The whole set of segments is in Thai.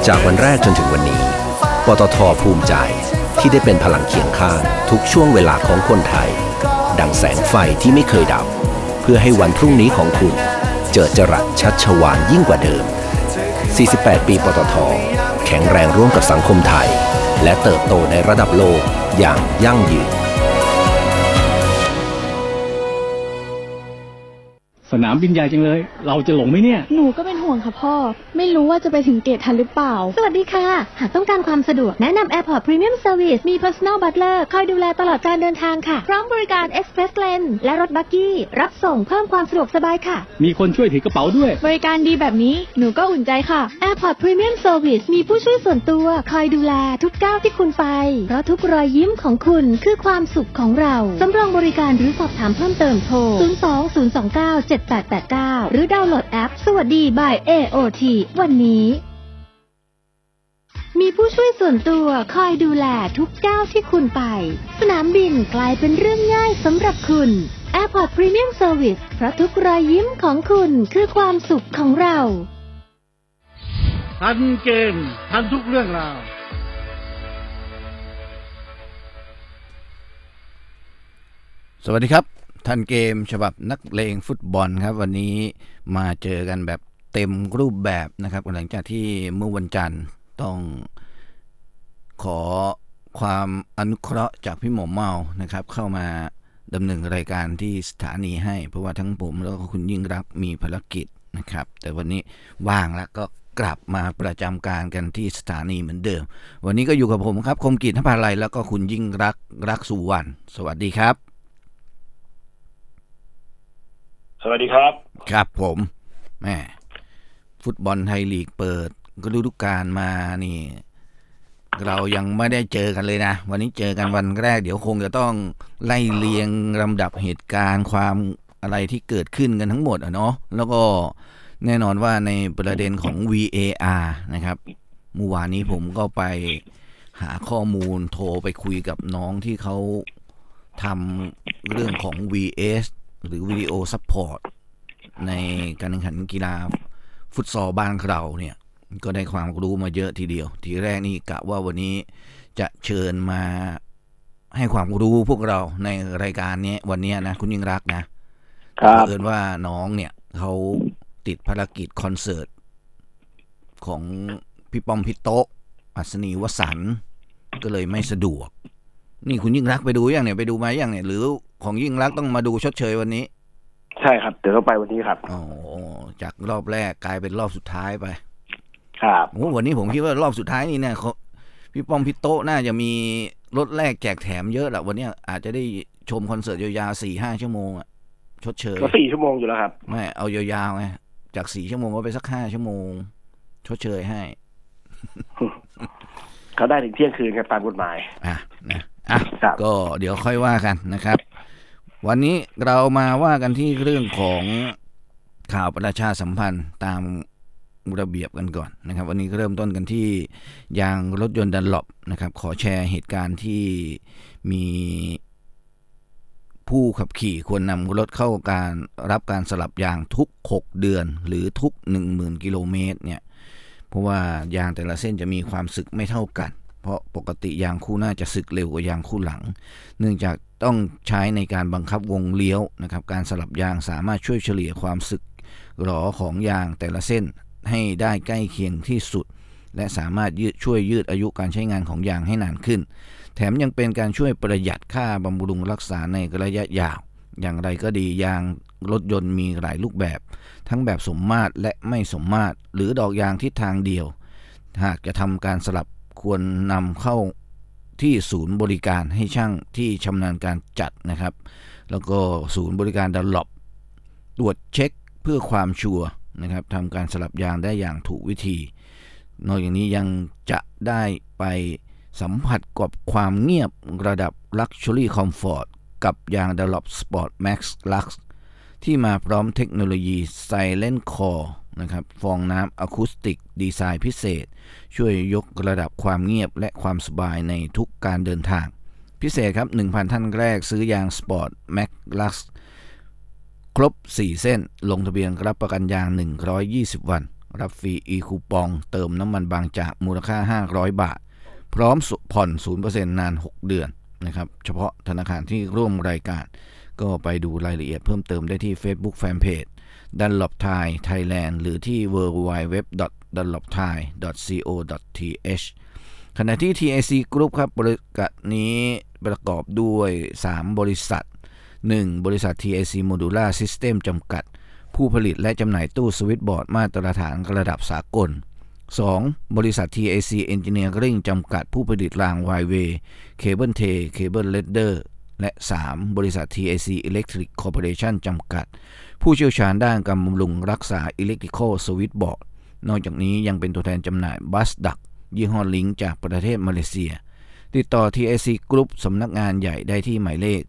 จากวันแรกจนถึงวันนี้ปตท.ภูมิใจที่ได้เป็นพลังเคียงข้างทุกช่วงเวลาของคนไทยดังแสงไฟที่ไม่เคยดับเพื่อให้วันพรุ่งนี้ของคุณเจิดจรัสชัชวาลยิ่งกว่าเดิม 48 ปีปตท.แข็งแรงร่วมกับสังคมไทยและเติบโตในระดับโลกอย่างยั่งยืนสนามบินใหญ่จังเลยเราจะหลงไหมเนี่ยหนูก็เป็นห่วงค่ะพ่อไม่รู้ว่าจะไปถึงเกตทันหรือเปล่าสวัสดีค่ะหากต้องการความสะดวกแนะนำ Airport Premium Service มี Personal Butler คอยดูแลตลอดการเดินทางค่ะพร้อมบริการ Express Lane และรถบักกี้รับส่งเพิ่มความสะดวกสบายค่ะมีคนช่วยถือกระเป๋าด้วยบริการดีแบบนี้หนูก็อุ่นใจค่ะ Airport Premium Service มีผู้ช่วยส่วนตัวคอยดูแลทุกก้าวที่คุณไปเพราะทุกรอยยิ้มของคุณคือความสุขของเราสำรองบริการหรือสอบถามเพิ่มเติมโทร 02-029-7889หรือดาวน์โหลดแอปสวัสดี by AOT วันนี้มีผู้ช่วยส่วนตัวคอยดูแลทุกก้าวที่คุณไปสนามบินกลายเป็นเรื่องง่ายสำหรับคุณ Airport Premium Service เพราะทุกรอยยิ้มของคุณคือความสุขของเราทันเกมทันทุกเรื่องราวสวัสดีครับทันเกมฉบับนักเลงฟุตบอลครับวันนี้มาเจอกันแบบเต็มรูปแบบนะครับหลังจากที่เมื่อวันจันทร์ต้องขอความอนุเคราะห์จากพี่หมอเมานะครับเข้ามาดำเนินรายการที่สถานีให้เพราะว่าทั้งผมแล้วก็คุณยิ่งรักมีภารกิจนะครับแต่วันนี้ว่างแล้วก็กลับมาประจำการกันที่สถานีเหมือนเดิมวันนี้ก็อยู่กับผมครับคมกิจ ทภาลัยแล้วก็คุณยิ่งรักสุวรรณสวัสดีครับสวัสดีครับครับผมแม่ฟุตบอลไทยลีกเปิดฤดูกาลมานี่เรายังไม่ได้เจอกันเลยนะวันนี้เจอกันวันแรกเดี๋ยวคงจะต้องไล่เรียงลำดับเหตุการณ์ความอะไรที่เกิดขึ้นกันทั้งหมดเนาะแล้วก็แน่นอนว่าในประเด็นของ VAR นะครับเมื่อวานนี้ผมก็ไปหาข้อมูลโทรไปคุยกับน้องที่เขาทำเรื่องของ VSหรือวิดีโอซัพพอร์ตในการแข่งขันกีฬาฟุตซอลบ้านเราเนี่ยก็ได้ความรู้มาเยอะทีเดียวทีแรกนี่กะว่าวันนี้จะเชิญมาให้ความรู้พวกเราในรายการนี้วันนี้นะคุณยิ่งรักนะครับเอิญว่าน้องเนี่ยเขาติดภารกิจคอนเสิร์ตของพี่ป้อมพี่โต๊ะอัศนีวสันต์ก็เลยไม่สะดวกนี่คุณยิ่งรักไปดูยังเนี่ยไปดูมายังเนี่ยหรือของยิ่งรักต้องมาดูชดเชยวันนี้ใช่ครับเดี๋ยวต้องไปวันนี้ครับอ๋อจากรอบแรกกลายเป็นรอบสุดท้ายไปครับโอ้วันนี้ผมคิดว่ารอบสุดท้ายนี่เนี่ยพี่ป้อมพี่โต๊ะน่าจะมีรถแรกแจกแถมเยอะแหละวันนี้อาจจะได้ชมคอนเสิร์ตยาวๆ 4-5 ชั่วโมงอ่ะชดเชยก็4 ชั่วโมงอยู่แล้วครับไม่เอายาวๆไงจาก4 ชั่วโมงก็ไปสัก5 ชั่วโมงชดเชยให้เขาได้ถึงเที่ยงคืนครับตามกฎหมายนะก็เดี๋ยวค่อยว่ากันนะครับวันนี้เรามาว่ากันที่เรื่องของข่าวประชาสัมพันธ์ตามระเบียบกันก่อนนะครับวันนี้เริ่มต้นกันที่ยางรถยนต์ดันล็อปนะครับขอแชร์เหตุการณ์ที่มีผู้ขับขี่ควรนำรถเข้าการรับการสลับยางทุก6 เดือนหรือทุก 10,000 กิโลเมตรเนี่ยเพราะว่ายางแต่ละเส้นจะมีความสึกไม่เท่ากันเพราะปกติยางคู่หน้าจะสึกเร็วกว่ายางคู่หลังเนื่องจากต้องใช้ในการบังคับวงเลี้ยวนะครับการสลับยางสามารถช่วยเฉลี่ยความสึกหรอของยางแต่ละเส้นให้ได้ใกล้เคียงที่สุดและสามารถช่วยยืดอายุการใช้งานของยางให้นานขึ้นแถมยังเป็นการช่วยประหยัดค่าบำรุงรักษาในระยะยาวอย่างไรก็ดียางรถยนต์มีหลายรูปแบบทั้งแบบสมมาตรและไม่สมมาตรหรือดอกยางทิศทางเดียวหากจะทำการสลับควรนำเข้าที่ศูนย์บริการให้ช่างที่ชำนาญการจัดนะครับแล้วก็ศูนย์บริการดันล็อปตรวจเช็คเพื่อความชัวร์นะครับทำการสลับยางได้อย่างถูกวิธีนอกจากนี้ยังจะได้ไปสัมผัสกับความเงียบระดับ Luxury Comfort กับยาง Dunlop Sport Max Lux ที่มาพร้อมเทคโนโลยี Silent Core นะครับฟองน้ำอะคูสติกดีไซน์พิเศษช่วยยกระดับความเงียบและความสบายในทุกการเดินทางพิเศษครับ 1,000 ท่านแรกซื้อยาง Sport Max Lux ครบ4 เส้นลงทะเบียนรับประกันยาง120 วันรับฟรีอีคูปองเติมน้ำมันบางจากมูลค่า500 บาทพร้อมผ่อน 0% นาน 6 เดือนนะครับเฉพาะธนาคารที่ร่วมรายการก็ไปดูรายละเอียดเพิ่มเติมได้ที่ Facebook Fanpage Dunlop Thai Thailand หรือที่ www.dunlopthai.co.th ขณะที่ TIC Group ครับบริษัทนี้ประกอบด้วย3บริษัท 1. บริษัท TIC Modular System จำกัดผู้ผลิตและจำหน่ายตู้สวิตช์บอร์ดมาตรฐานระดับสากล 2. บริษัท TIC Engineering จำกัดผู้ผลิตรางไวเวย์เคเบิลเทเคเบิลเลดเดอร์และ 3. บริษัท TIC Electric Corporation จำกัดผู้เชี่ยวชาญด้านการบำรุงรักษา Electrical Switchboard นอกจากนี้ยังเป็นตัวแทนจำหน่ายบัสดักยี่ห้อลิงก์จากประเทศมาเลเซียติดต่อ TIC Group สำนักงานใหญ่ได้ที่หมายเลข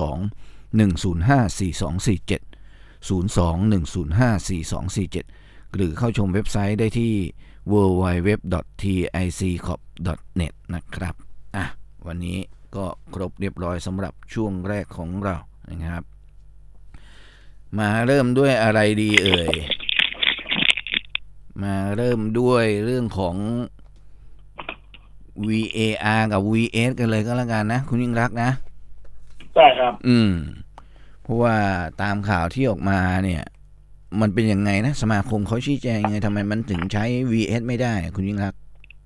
02-105-4247 หรือเข้าชมเว็บไซต์ได้ที่ www.ticcorp.net นะครับวันนี้ก็ครบเรียบร้อยสำหรับช่วงแรกของเรานะครับมาเริ่มด้วยอะไรดีเอ่ยมาเริ่มด้วยเรื่องของ VAR กับ VS กันเลยก็แล้วกันนะคุณยิ่งรักนะใช่ครับเพราะว่าตามข่าวที่ออกมาเนี่ยมันเป็นยังไงนะสมาคมเขาชี้แจงยังไงทำไมมันถึงใช้ VS ไม่ได้คุณยิ่งรัก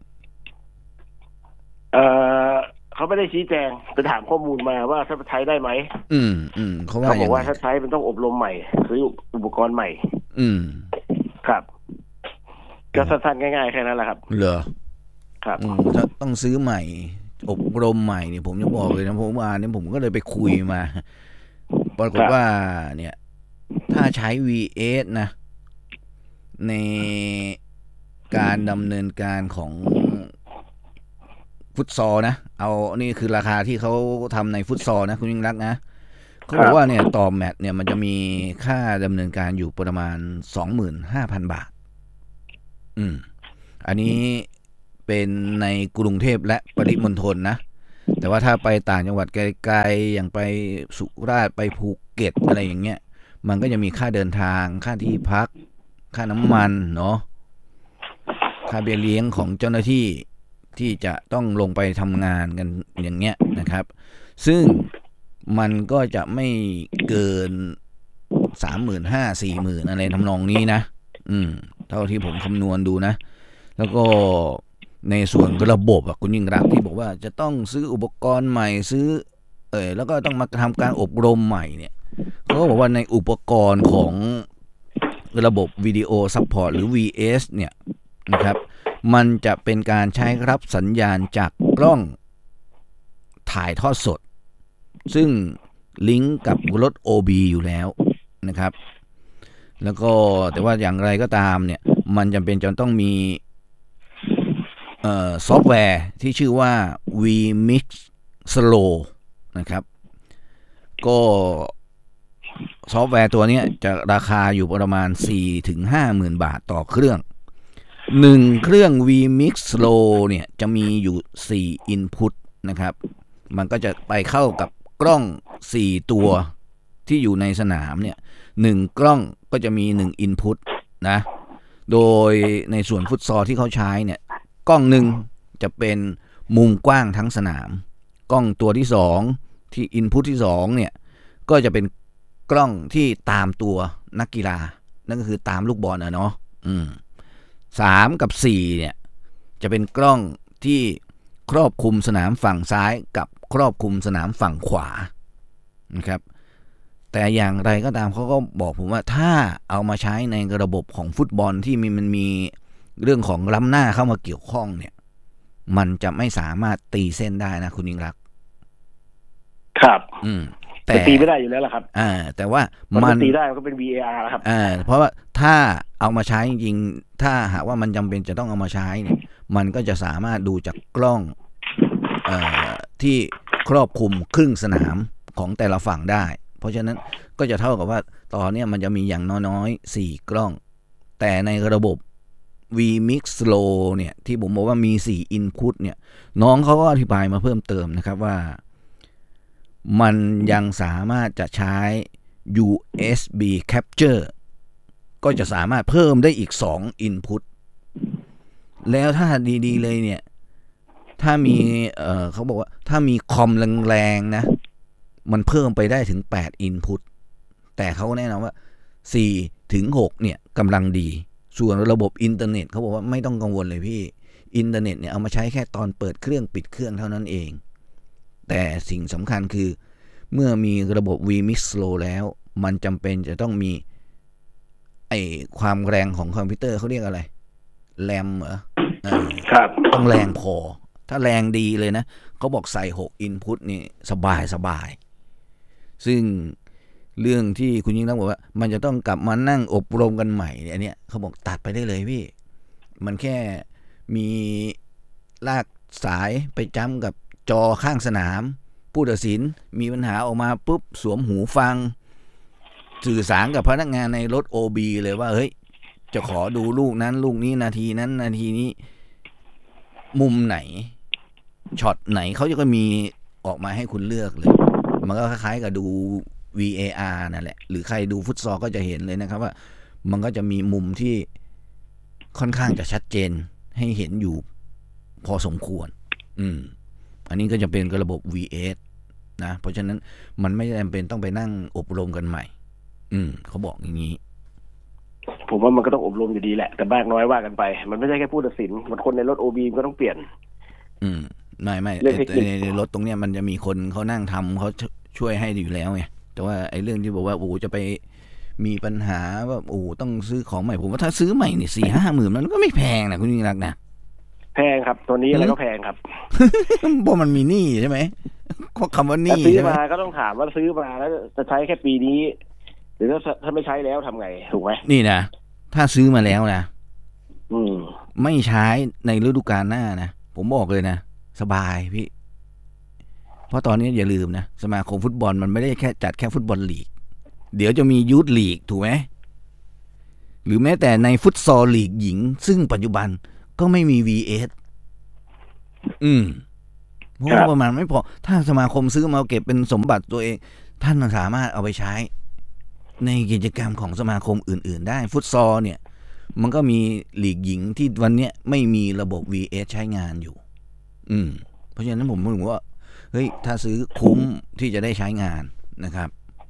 เขาไม่ได้ชี้แจงไปถามข้อมูลมาว่าถ้าใช้ได้ไหมเขาบอกว่าถ้าใช้มันต้องอบรมใหม่ซื้ออุปกรณ์ใหม่ครับก็สั้นๆง่ายๆแค่นั้นแหละครับเหรอครับต้องซื้อใหม่อบรมใหม่เนี่ยผมจะบอกเลยนะผมว่าเนี่ยผมก็เลยไปคุยมาปรากฏว่าเนี่ยถ้าใช้ VS นะในการดำเนินการของฟุตซอลนะเอานี่คือราคาที่เขาทำในฟุตซอลนะคุณยิ่งรักนะเขาบอกว่าเนี่ยต่อแมตช์เนี่ยมันจะมีค่าดำเนินการอยู่ประมาณ 25,000 บาทอันนี้เป็นในกรุงเทพและปริมณฑลนะแต่ว่าถ้าไปต่างจังหวัดไกลๆอย่างไปสุราษฎร์ไปภูเก็ตอะไรอย่างเงี้ยมันก็จะมีค่าเดินทางค่าที่พักค่าน้ำมันเนาะค่าเบี้ยเลี้ยงของเจ้าหน้าที่ที่จะต้องลงไปทำงานกันอย่างเงี้ยนะครับซึ่งมันก็จะไม่เกิน 35,000-40,000 อะไรทำนองนี้นะเท่าที่ผมคำนวณดูนะแล้วก็ในส่วนระบบคุณยิ่งรักที่บอกว่าจะต้องซื้ออุปกรณ์ใหม่ซื้อแล้วก็ต้องมาทำการอบรมใหม่เนี่ยเขาบอกว่าในอุปกรณ์ของระบบวิดีโอซัพพอร์ตหรือ VS เนี่ยนะครับมันจะเป็นการใช้รับสัญญาณจากกล้องถ่ายทอดสดซึ่งลิงก์กับรถ OB อยู่แล้วนะครับแล้วก็แต่ว่าอย่างไรก็ตามเนี่ยมันจำเป็นจะต้องมีซอฟต์แวร์ที่ชื่อว่า vMix Slow นะครับก็ซอฟต์แวร์ตัวนี้จะราคาอยู่ประมาณ 4-50,000 บาทต่อเครื่อง1เครื่อง vMix Slow เนี่ยจะมีอยู่4 input นะครับมันก็จะไปเข้ากับกล้อง4ตัวที่อยู่ในสนามเนี่ย1กล้องก็จะมี1 input นะโดยในส่วนฟุตซอลที่เขาใช้เนี่ยกล้องหนึ่งจะเป็นมุมกว้างทั้งสนามกล้องตัวที่2ที่ input ที่2เนี่ยก็จะเป็นกล้องที่ตามตัวนักกีฬานั่นก็คือตามลูกบอลเนาะ3กับ4เนี่ยจะเป็นกล้องที่ครอบคลุมสนามฝั่งซ้ายกับครอบคลุมสนามฝั่งขวานะครับแต่อย่างไรก็ตามเขาก็บอกผมว่าถ้าเอามาใช้ในระบบของฟุตบอลที่มันมีเรื่องของล้ำหน้าเข้ามาเกี่ยวข้องเนี่ยมันจะไม่สามารถตีเส้นได้นะคุณยิ่งรักครับแต่ตีไม่ได้อยู่แล้วล่ะครับแต่ว่ามันตีได้มันก็เป็น VAR ครับเพราะว่าถ้าเอามาใช้จริงๆถ้าหากว่ามันจำเป็นจะต้องเอามาใช้เนี่ยมันก็จะสามารถดูจากกล้องที่ครอบคลุมครึ่งสนามของแต่ละฝั่งได้เพราะฉะนั้นก็จะเท่ากับว่าตอนนี้มันจะมีอย่างน้อยๆ4กล้องแต่ในระบบ vMix Slow เนี่ยที่ผมบอกว่ามี4 input เนี่ยน้องเขาก็อธิบายมาเพิ่มเติมนะครับว่ามันยังสามารถจะใช้ USB capture ก็จะสามารถเพิ่มได้อีก2 input แล้วถ้าดีๆเลยเนี่ยถ้ามีเขาบอกว่าถ้ามีคอมแรงๆนะมันเพิ่มไปได้ถึง8 input แต่เขาแนะนำว่า4 ถึง 6เนี่ยกำลังดีส่วนระบบอินเทอร์เน็ตเขาบอกว่าไม่ต้องกังวลเลยพี่อินเทอร์เน็ตเนี่ยเอามาใช้แค่ตอนเปิดเครื่องปิดเครื่องเท่านั้นเองแต่สิ่งสำคัญคือเมื่อมีระบบ vMix Slow แล้วมันจำเป็นจะต้องมีความแรงของคอมพิวเตอร์เขาเรียกอะไรแรมเหรอครับต้องแรงพอถ้าแรงดีเลยนะเขาบอกใส่6 input นี่สบายซึ่งเรื่องที่คุณยิ่งต้องบอกว่ามันจะต้องกลับมานั่งอบรมกันใหม่อันเนี้ยเขาบอกตัดไปได้เลยพี่มันแค่มีลากสายไปจ้ำกับจอข้างสนามผู้ตัดสินมีปัญหาออกมาปุ๊บสวมหูฟังสื่อสารกับพนักงานในรถ OB เลยว่าเฮ้ยจะขอดูลูกนั้นลูกนี้นาทีนั้นนาทีนี้มุมไหนช็อตไหนเขาจะก็มีออกมาให้คุณเลือกเลยมันก็คล้ายๆกับดู VAR นั่นแหละหรือใครดูฟุตซอลก็จะเห็นเลยนะครับว่ามันก็จะมีมุมที่ค่อนข้างจะชัดเจนให้เห็นอยู่พอสมควรอันนี้ก็จะเป็นระบบ VS นะเพราะฉะนั้นมันไม่จำเป็นต้องไปนั่งอบรมกันใหม่เขาบอกอย่างนี้ผมว่ามันก็ต้องอบรมอยู่ดีแหละแต่มากน้อยว่ากันไปมันไม่ใช่แค่ผู้ตัดสินมันคนในรถ OB ก็ต้องเปลี่ยนไม่ในรถตรงเนี้ยมันจะมีคนเขานั่งทำเขาช่วยให้อยู่แล้วไงแต่ว่าไอ้เรื่องที่บอกว่าโอ้จะไปมีปัญหาว่าโอ้ต้องซื้อของใหม่ผมว่าถ้าซื้อใหม่นี่ 4-5 หมื่นมันก็ไม่แพงนะคุณยิ่งรักนะแพงครับตัวนี้อะไรก็แพงครับเพราะมันมีหนี้ใช่ไหมก็คำว่าหนี้ซื้อมาก็ต้องถามว่าซื้อมาแล้วจะใช้แค่ปีนี้หรือถ้าไม่ใช้แล้วทำไงถูกไหมนี่นะถ้าซื้อมาแล้วนะไม่ใช้ในฤดูกาลหน้านะผมบอกเลยนะสบายพี่เพราะตอนนี้อย่าลืมนะสมาคมฟุตบอลมันไม่ได้แค่จัดแค่ฟุตบอลลีกเดี๋ยวจะมียูทลีกถูกไหมหรือแม้แต่ในฟุตซอลลีกหญิงซึ่งปัจจุบันก็ไม่มี VS เพราะว่าประมาณไม่พอถ้าสมาคมซื้อมาเก็บเป็นสมบัติตัวเองท่านสามารถเอาไปใช้ในกิจกรรมของสมาคมอื่นๆได้ฟุตซอลเนี่ยมันก็มีลีกหญิงที่วันนี้ไม่มีระบบ VS ใช้งานอยู่เพราะฉะนั้นผมรู้ว่าเฮ้ยถ้าซื้อคุ้มที่จะได้ใช้งานนะครับ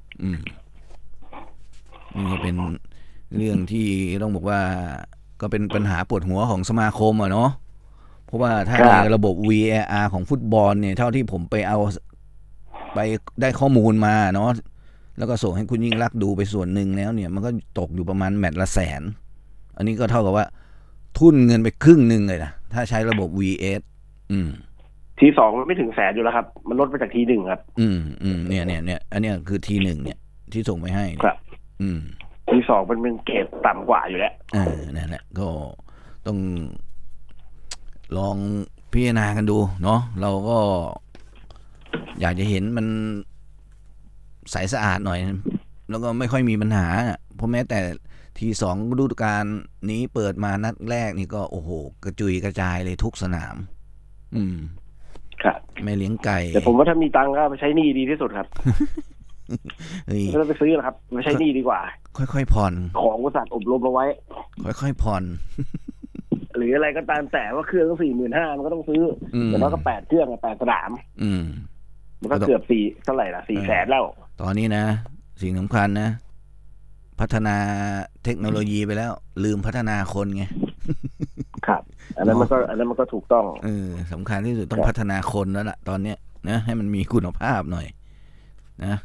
นี่ก็เป็นเรื่องที่ต้องบอกว่าก็เป็นปัญหาปวดหัวของสมาคมเนาะเพราะว่าถ้าในระบบ VAR ของฟุตบอลเนี่ยเท่าที่ผมไปเอาไปได้ข้อมูลมาเนาะแล้วก็ส่งให้คุณยิ่งรักดูไปส่วนหนึ่งแล้วเนี่ยมันก็ตกอยู่ประมาณแมตช์ละ100,000อันนี้ก็เท่ากับว่าทุนเงินไปครึ่งนึงเลยนะถ้าใช้ระบบ VS ทีสองมันไม่ถึง100,000อยู่แล้วครับมันลดไปจากทีหนึ่งครับเนี่ยอันนี้คือทีหนึ่งเนี่ยที่ส่งไปให้ครับทีสองมันเป็นเกรดต่ำกว่าอยู่แล้วนั่นแหละก็ต้องลองพิจารณากันดูเนาะเราก็อยากจะเห็นมันใสสะอาดหน่อยแล้วก็ไม่ค่อยมีปัญหาเพราะแม้แต่ทีสองฤดูกาลนี้เปิดมานัดแรกนี่ก็โอ้โหกระจุยกระจายเลยทุกสนามครับไม่เลี้ยงไก่แต่ผมว่าถ้ามีตังค์ก็ไปใช้หนี้ดีที่สุดครับไม่ต้องไปซื้อหรอกครับไปใช้หนี้ดีกว่าค่อยๆผ่อนของบริษัทอบรมเอาไว้ค่อยๆผ่อนหรืออะไรก็ตามแต่ว่าเครื่องก็45,000มันก็ต้องซื้อแต่ว่าก็8เครื่อง8สนามมันก็เกือบ4เท่าไหร่ล่ะ400,000แล้วตอนนี้นะสิ่งสำคัญนะพัฒนาเทคโนโลยีไปแล้วลืมพัฒนาคนไงครับอันนั้นมันก็ถูกต้องสำคัญที่สุดต้องพัฒนาคนแล้วล่ะตอนเนี้ยนะให้มันมีคุณภาพหน่อยนะ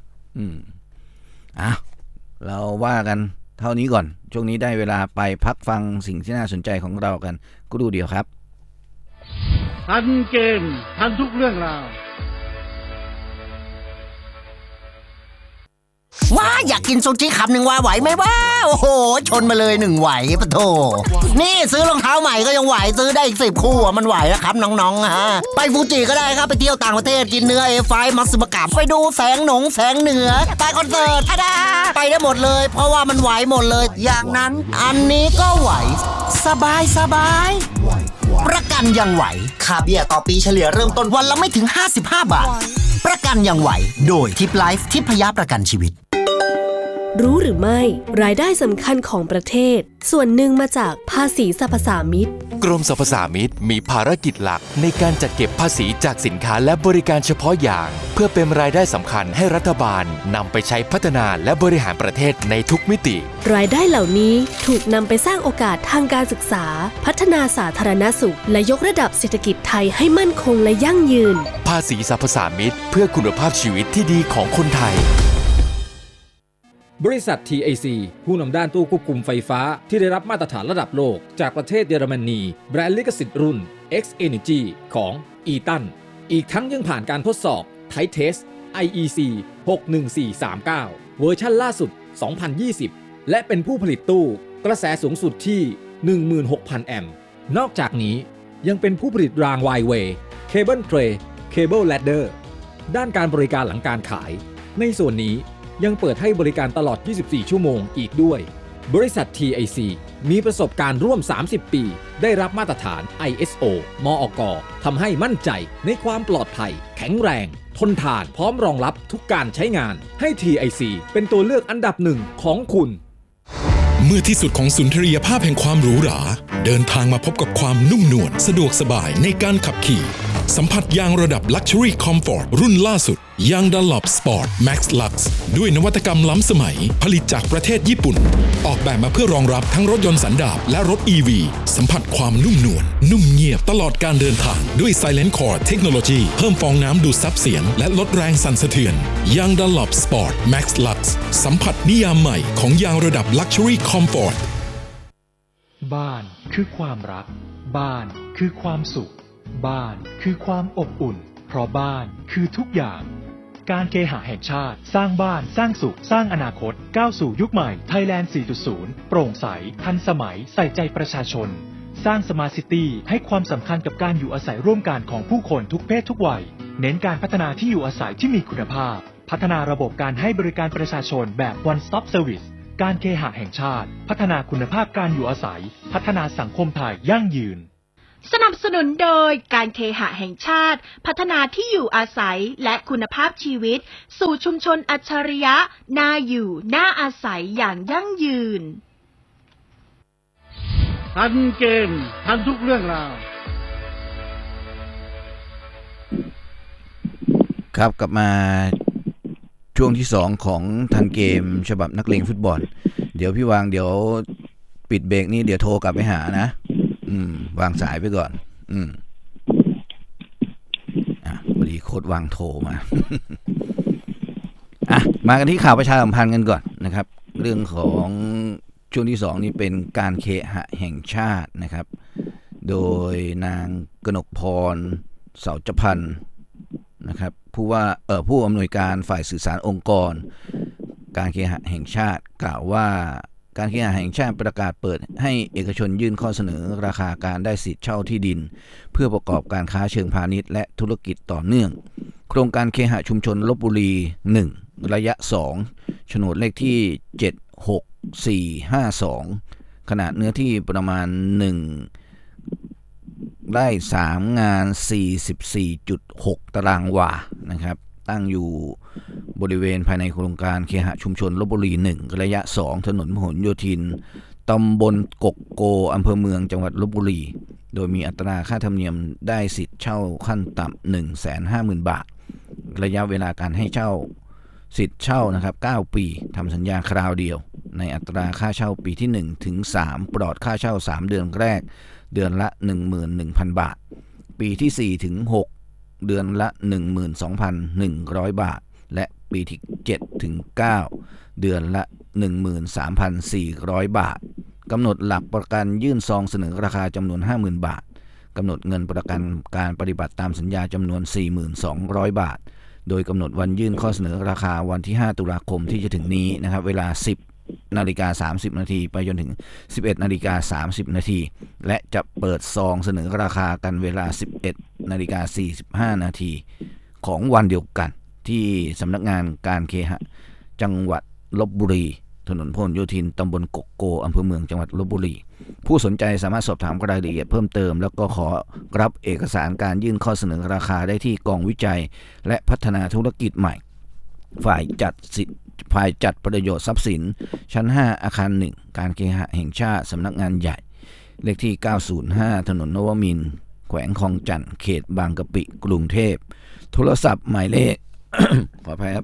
เราว่ากันเท่านี้ก่อนช่วงนี้ได้เวลาไปพักฟังสิ่งที่น่าสนใจของเรากันก็ดูเดียวครับทันเกมทันทุกเรื่องราวว้าอยากกินซูชิคำหนึ่งว่าไหวไหมว้าโอ้โหชนมาเลย1ไหวปะโถนี่ซื้อรองเท้าใหม่ก็ยังไหวซื้อได้อีก10 คู่มันไหวแล้วครับน้องๆฮะไปฟูจิก็ได้ครับไปเที่ยวต่างประเทศกินเนื้อ A5 มัตสึมะกะไปดูแสงเหนือไปคอนเสิร์ตทะดาไปได้หมดเลยเพราะว่ามันไหวหมดเลยอย่างนั้นอันนี้ก็ไหวสบายประกันยังไหวค่าเบี้ยต่อปีเฉลี่ยเริ่มต้นวันละไม่ถึง55 บาทประกันยังไหวโดยทิปไลฟ์ทิพยประกันชีวิตรู้หรือไม่รายได้สำคัญของประเทศส่วนหนึ่งมาจากภาษีสรรพสามิตกรมสรรพสามิตมีภารกิจหลักในการจัดเก็บภาษีจากสินค้าและบริการเฉพาะอย่างเพื่อเป็นรายได้สำคัญให้รัฐบาลนำไปใช้พัฒนาและบริหารประเทศในทุกมิติรายได้เหล่านี้ถูกนำไปสร้างโอกาสทางการศึกษาพัฒนาสาธารณสุขและยกระดับเศรษฐกิจไทยให้มั่นคงและยั่งยืนภาษีสรรพสามิตเพื่อคุณภาพชีวิตที่ดีของคนไทยบริษัท TIC ผู้นำด้านตู้ควบคุมไฟฟ้าที่ได้รับมาตรฐานระดับโลกจากประเทศเยอรมนีแบรนด์ลิขสิทธิ์รุ่น X Energy ของ Eaton อีกทั้งยังผ่านการทดสอบ Type Test IEC 61439เวอร์ชันล่าสุด 2020 และเป็นผู้ผลิตตู้กระแสสูงสุดที่ 16,000 แอมป์นอกจากนี้ยังเป็นผู้ผลิตราง Y-Way Cable Tray Cable Ladder ด้านการบริการหลังการขายในส่วนนี้ยังเปิดให้บริการตลอด 24 ชั่วโมงอีกด้วยบริษัท TIC มีประสบการณ์ร่วม 30 ปีได้รับมาตรฐาน ISO มอก.ทำให้มั่นใจในความปลอดภัยแข็งแรงทนทานพร้อมรองรับทุกการใช้งานให้ TIC เป็นตัวเลือกอันดับหนึ่งของคุณเมื่อที่สุดของสุนทรียภาพแห่งความหรูหราเดินทางมาพบกับความนุ่มนวลสะดวกสบายในการขับขี่สัมผัสยางระดับ Luxury Comfort รุ่นล่าสุดยาง Dunlop Sport Max Lux ด้วยนวัตกรรมล้ำสมัยผลิตจากประเทศญี่ปุ่นออกแบบมาเพื่อรองรับทั้งรถยนต์สันดาปและรถ EV สัมผัสความนุ่มนวลนุ่มเงียบตลอดการเดินทางด้วย Silent Core Technology เพิ่มฟองน้ำดูดซับเสียงและลดแรงสั่นสะเทือนยาง Dunlop Sport Max Lux สัมผัสนิยามใหม่ของยางระดับ Luxury Comfort บ้านคือความรักบ้านคือความสุขบ้านคือความอบอุ่นเพราะบ้านคือทุกอย่างการเคหะแห่งชาติสร้างบ้านสร้างสุขสร้างอนาคตก้าวสู่ยุคใหม่ Thailand 4.0 โปร่งใสทันสมัยใส่ใจประชาชนสร้างสมาร์ทซิตี้ให้ความสำคัญกับการอยู่อาศัยร่วมกันของผู้คนทุกเพศทุกวัยเน้นการพัฒนาที่อยู่อาศัยที่มีคุณภาพพัฒนาระบบการให้บริการประชาชนแบบ One Stop Service การเคหะแห่งชาติพัฒนาคุณภาพการอยู่อาศัยพัฒนาสังคมไทยยั่งยืนสนับสนุนโดยการเคหะแห่งชาติพัฒนาที่อยู่อาศัยและคุณภาพชีวิตสู่ชุมชนอัจฉริยะน่าอยู่น่าอาศัยอย่างยั่งยืนทันเกมทันทุกเรื่องราวครับกลับมาช่วงที่2ของทันเกมฉบับนักเลงฟุตบอลเดี๋ยวพี่วางเดี๋ยวปิดเบรกนี้เดี๋ยวโทรกลับไปหานะวางสายไปก่อนพอดีโค้ดวางโทรมา มากันที่ข่าวประชาสัมพันธ์กันก่อนนะครับเรื่องของช่วงที่2นี่เป็นการเคหะแห่งชาตินะครับโดยนางกนกพรเสาจพันธ์นะครับผู้อำนวยการฝ่ายสื่อสารองค์กรการเคหะแห่งชาติกล่าวว่าการเคหะแห่งชาติประกาศเปิดให้เอกชนยื่นข้อเสนอราคาการได้สิทธิ์เช่าที่ดินเพื่อประกอบการค้าเชิงพาณิชย์และธุรกิจต่อเนื่องโครงการเคหะชุมชนลพบุรี1ระยะ2โฉนดเลขที่76452ขนาดเนื้อที่ประมาณ1ไร่3งาน 44.6 ตารางวานะครับตั้งอยู่บริเวณภายในโครงการเคหะชุมชนลพบุรี1ระยะ2ถนนพหลโยธินตำบลกกโกอำเภอเมืองจังหวัดลพบุรีโดยมีอัตราค่าธรรมเนียมได้สิทธิ์เช่าขั้นต่ำ 150,000 บาทระยะเวลาการให้เช่าสิทธิ์เช่านะครับ9ปีทำสัญญาคราวเดียวในอัตราค่าเช่าปีที่1ถึง3ปลอดค่าเช่า3เดือนแรกเดือนละ 11,000 บาทปีที่4ถึง6เดือนละ 12,100 บาทและปีที่7ถึง9เดือนละ 13,400 บาทกำหนดหลักประกันยื่นซองเสนอราคาจำนวน 50,000 บาทกำหนดเงินประกันการปฏิบัติตามสัญญาจำนวน 4,200 บาทโดยกำหนดวันยื่นข้อเสนอราคาวันที่5ตุลาคมที่จะถึงนี้นะครับเวลา 10:30 น.ไปจนถึง 11:30 น.และจะเปิดซองเสนอราคากันเวลา 11:45 น.ของวันเดียวกันที่สำนักงานการเคหะจังหวัดลพบุรีถนนพหลโยธินตำบลกกโกอำเภอเมืองจังหวัดลพบุรีผู้สนใจสามารถสอบถามรายละเอียดเพิ่มเติมแล้วก็ขอรับเอกสารการยื่นข้อเสนอราคาได้ที่กองวิจัยและพัฒนาธุรกิจใหม่ฝ่ายจัดประโยชน์ทรัพย์สินชั้น5อาคาร1การเคหะแห่งชาติสำนักงานใหญ่เลขที่905ถนนนวมินทร์แขวงคลองจันทน์เขตบางกะปิกรุงเทพโทรศัพท์หมายเลข ขออภัยครับ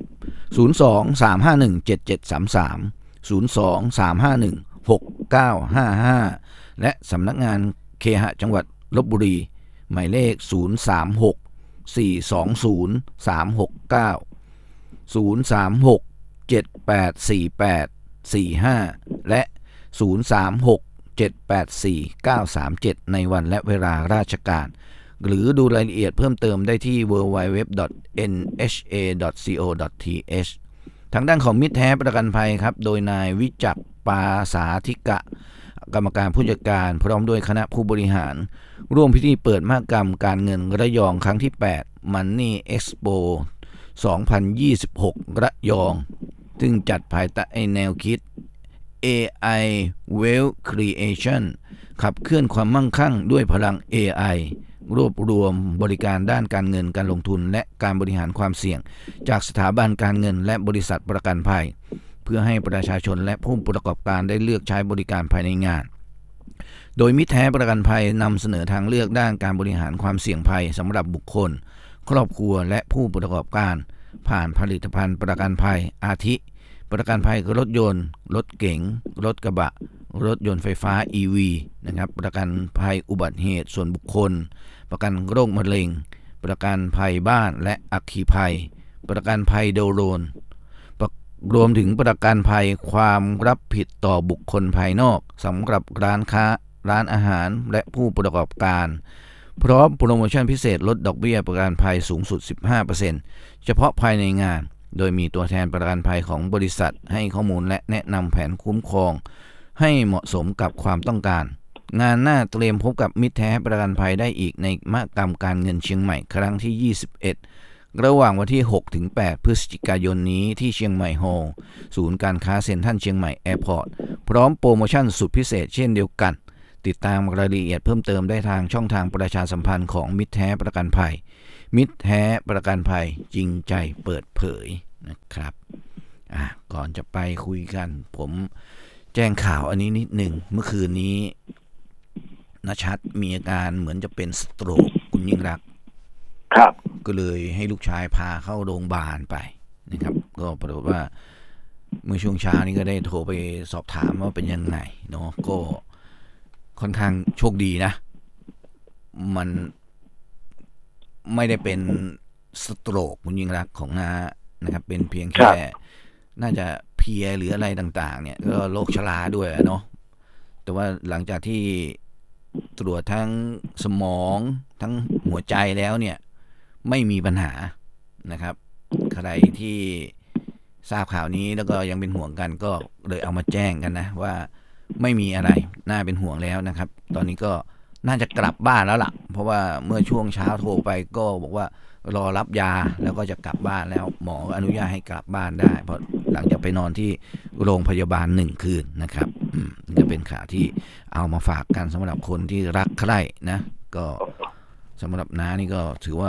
02-351-7733 02-351-6955 และสำนักงานเคหะจังหวัดลพบุรีหมายเลข036-420-369 036-784845 และ036-784-937 ในวันและเวลาราชการหรือดูรายละเอียดเพิ่มเติมได้ที่ www.nha.co.th ทางด้านของมิตรแท้ประกันภัยครับโดยนายวิจักรปาสาธิกะกรรมการผู้จัดการพร้อมด้วยคณะผู้บริหารร่วมพิธีเปิดมหกรรมการเงินระยองครั้งที่8 Money Expo 2026 ระยองซึ่งจัดภายใต้แนวคิด AI Wealth Creation ขับเคลื่อนความมั่งคั่งด้วยพลัง AI รวบรวมบริการด้านการเงินการลงทุนและการบริหารความเสี่ยงจากสถาบันการเงินและบริษัทประกันภัยเพื่อให้ประชาชนและผู้ประกอบการได้เลือกใช้บริการภายในงานโดยมิตรแท้ประกันภัยนำเสนอทางเลือกด้านการบริหารความเสี่ยงภัยสำหรับบุคคลครอบครัวและผู้ประกอบการผ่านผลิตภัณฑ์ประกันภัยอาทิประกันภัยรถยนต์รถเก๋งรถกระบะรถยนต์ไฟฟ้า EV นะครับประกันภัยอุบัติเหตุส่วนบุคคลประกันโรคมะเร็งประกันภัยบ้านและอัคคีภัยประกันภัยโดโรนรวมถึงประกันภัยความรับผิดต่อบุคคลภายนอกสำหรับร้านค้าร้านอาหารและผู้ประกอบการพร้อมโปรโมชั่นพิเศษลดดอกเบี้ยประกันภัยสูงสุด 15% เฉพาะภายในงานโดยมีตัวแทนประกันภัยของบริษัทให้ข้อมูลและแนะนำแผนคุ้มครองให้เหมาะสมกับความต้องการงานหน้าเตรียมพบกับมิตรแท้ประกันภัยได้อีกในมหกรรมการเงินเชียงใหม่ครั้งที่ 21 ระหว่างวันที่ 6-8 พฤศจิกายนนี้ที่เชียงใหม่โฮลล์ศูนย์การค้าเซ็นทรัลเชียงใหม่แอร์พอร์ตพร้อมโปรโมชั่นสุดพิเศษเช่นเดียวกันติดตามรายละเอียดเพิ่มเติมได้ทางช่องทางประชาสัมพันธ์ของมิตรแท้ประกันภัยมิตรแท้ประกันภัยจริงใจเปิดเผยนะครับก่อนจะไปคุยกันผมแจ้งข่าวอันนี้นิดหนึ่งเมื่อคืนนี้ณชัดมีอาการเหมือนจะเป็นสโตรกคุณยิ่งรักครับก็เลยให้ลูกชายพาเข้าโรงพยาบาลไปนะครับก็ปรากฏว่าเมื่อช่วงเช้านี้ก็ได้โทรไปสอบถามว่าเป็นยังไงเนาะก็ค่อนข้างโชคดีนะมันไม่ได้เป็นสโตรกคุณยิ่งรักของน้านะครับเป็นเพียงแค่น่าจะเพลียหรืออะไรต่างๆเนี่ยก็โรคชราด้วยเนาะแต่ว่าหลังจากที่ตรวจทั้งสมองทั้งหัวใจแล้วเนี่ยไม่มีปัญหานะครับใครที่ทราบข่าวนี้แล้วก็ยังเป็นห่วงกันก็เลยเอามาแจ้งกันนะว่าไม่มีอะไรน่าเป็นห่วงแล้วนะครับตอนนี้ก็น่าจะกลับบ้านแล้วล่ะเพราะว่าเมื่อช่วงเช้าโทรไปก็บอกว่ารอรับยาแล้วก็จะกลับบ้านแล้วหมออนุญาตให้กลับบ้านได้เพราะหลังจากไปนอนที่โรงพยาบาล1 คืนนะครับนี่ก็เป็นข่าวที่เอามาฝากกันสำหรับคนที่รักใคร่นะก็สำหรับน้านี่ก็ถือว่า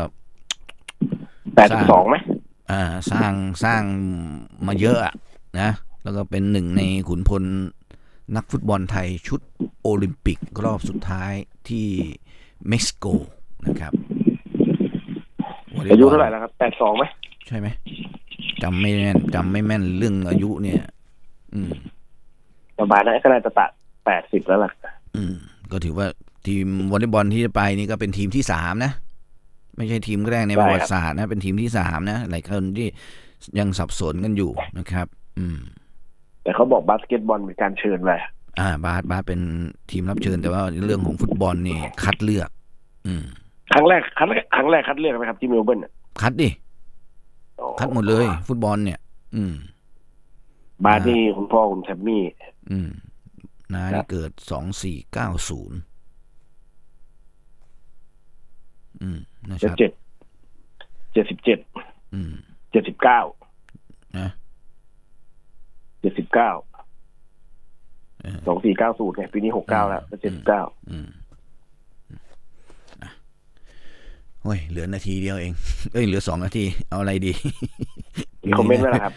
82ไหมสร้างมาเยอะนะแล้วก็เป็นหนึ่งในขุนพลนักฟุตบอลไทยชุดโอลิมปิกรอบสุดท้ายที่เม็กซิโกนะครับอายุเท่าไหร่แล้วครับ82ไหมใช่ไหมจำไม่แม่นเรื่องอายุเนี่ยประมาณนั้นก็น่าจะ80แล้วล่ะก็ถือว่าทีมวอลเลย์บอลที่จะไปนี่ก็เป็นทีมที่3นะไม่ใช่ทีมแรกในประวัติศาสตร์นะเป็นทีมที่3นะหลายคนที่ยังสับสนกันอยู่นะครับแต่เขาบอกบาสเกตบอลมีการเชิญไปบาสเป็นทีมรับเชิญแต่ว่าเรื่องของฟุตบอลนี่คัดเลือกครั้งแรกคัดเลือกไหมครับที่เมลเบิร์นคัดดิคัดหมดเลยฟุตบอลเนี่ยบาสนี่คุณพ่อคุณแทมมี่น้านี่เกิด2490 นะครับ79นะ79 2490ไงปีนี้69แล้ว79 โอ้ยเหลือนาทีเดียวเองเหลือ2 นาทีเอาอะไรดีมีคอมเมนต์ไหมล่ะครับ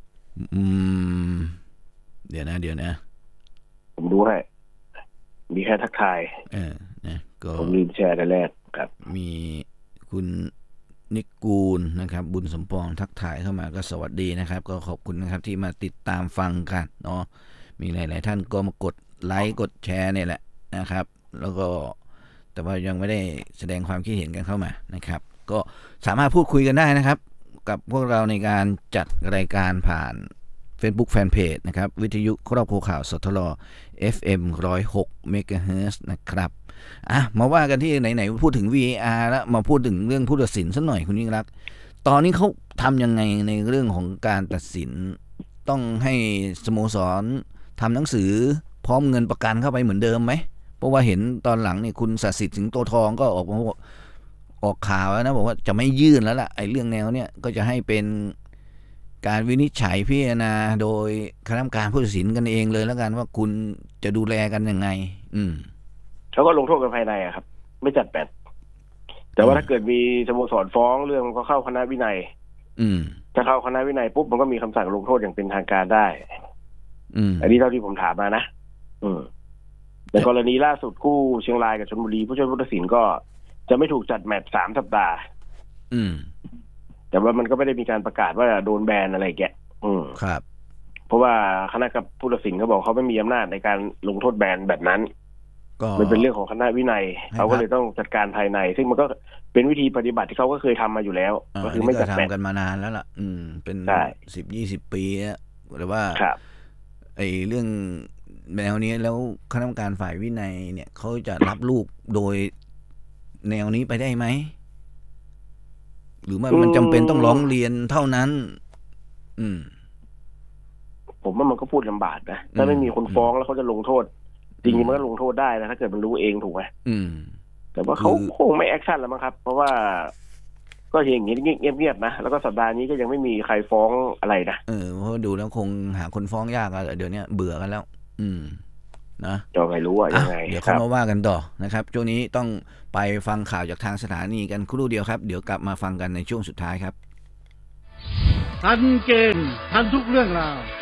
เดี๋ยวนะผมดูให้มีแค่ทักทายนะก็ผมลืมแชร์แต่แรกครับมีคุณนิกูลนะครับบุญสมปองทักทายเข้ามาก็สวัสดีนะครับก็ขอบคุณนะครับที่มาติดตามฟังกันเนาะมีหลายๆท่านก็มากดไลค์กดแชร์เนี่ยแหละนะครับแล้วก็แต่ว่ายังไม่ได้แสดงความคิดเห็นกันเข้ามานะครับก็สามารถพูดคุยกันได้นะครับกับพวกเราในการจัดรายการผ่าน Facebook Fanpage นะครับวิทยุครอบครัวข่าวสทร FM 106 MHz นะครับมาว่ากันที่ไหนๆพูดถึง VAR แล้วมาพูดถึงเรื่องผู้ตัดสินสักหน่อยคุณยิ่งรักษณ์ตอนนี้เขาทำยังไงในเรื่องของการตัดสินต้องให้สโมสรทำหนังสือพร้อมเงินประกันเข้าไปเหมือนเดิมไหมเพราะว่าเห็นตอนหลังนี่คุณศักดิ์สิทธิ์สิงโตทองก็ออกข่าวแล้วนะบอกว่าจะไม่ยื่นแล้วล่ะไอ้เรื่องแนวเนี้ยก็จะให้เป็นการวินิจฉัยพิจารณาโดยคณะกรรมการผู้ตัดสินกันเองเลยแล้วกันว่าคุณจะดูแลกันยังไงเขาก็ลงโทษกันภายในครับไม่จัดแปดแต่ว่าถ้าเกิดมีสโมสรฟ้องเรื่องก็เข้าคณะวินัยถ้าเข้าคณะวินัยปุ๊บมันก็มีคำสั่งลงโทษอย่างเป็นทางการได้อันนี้เท่าที่ผมถามมานะแต่กรณีล่าสุดคู่เชียงรายกับชลบุรีผู้ช่วยผู้ตัดสินก็จะไม่ถูกจัดแมตช์3 สัปดาห์แต่ว่ามันก็ไม่ได้มีการประกาศว่าโดนแบนอะไรแกครับเพราะว่าคณะกับผู้ตัดสินเขาบอกเขาไม่มีอำนาจในการลงโทษแบนแบบนั้นมันเป็นเรื่องของคณะวินัยเขาก็เลยต้องจัดการภายในซึ่งมันก็เป็นวิธีปฏิบัติที่เขาก็เคยทำมาอยู่แล้วก็คือไม่จัดแบนกันมานานแล้วล่ะเป็น10-20 ปีแล้วแต่ว่าไอ้เรื่องแนวนี้แล้วคณะกรรมการฝ่ายวินัยเนี่ยเขาจะรับลูกโดยแนวนี้ไปได้ไหมหรือว่ามันจำเป็นต้องร้องเรียนเท่านั้นผมว่ามันก็พูดลำบากนะถ้าไม่มีคนฟ้องแล้วเขาจะลงโทษจริงๆมันก็ลงโทษได้นะถ้าเกิดมันรู้เองถูกไหมแต่ว่าเขาคงไม่แอคชั่นแล้วมั้งครับเพราะว่าก็อย่างนี้เงียบๆนะแล้วก็สัปดาห์นี้ก็ยังไม่มีใครฟ้องอะไรนะเพราะดูแล้วคงหาคนฟ้องยากเดี๋ยวนี้เบื่อกันแล้วนะจะไม่รู้ว่ายังไงเดี๋ยวเขามาว่ากันต่อนะครับช่วงนี้ต้องไปฟังข่าวจากทางสถานีกันครู่เดียวครับเดี๋ยวกลับมาฟังกันในช่วงสุดท้ายครับทันเกมทันทุกเรื่องราว